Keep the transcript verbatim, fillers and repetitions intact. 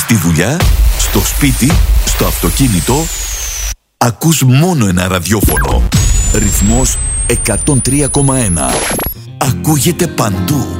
Στη δουλειά, στο σπίτι, στο αυτοκίνητο, ακούς μόνο ένα ραδιόφωνο. Ρυθμός εκατόν τρία κόμμα ένα. Ακούγεται παντού.